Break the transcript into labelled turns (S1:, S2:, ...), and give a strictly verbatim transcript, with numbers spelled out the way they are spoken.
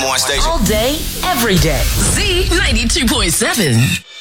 S1: number one station.
S2: All day, every day.
S3: Z ninety-two point seven.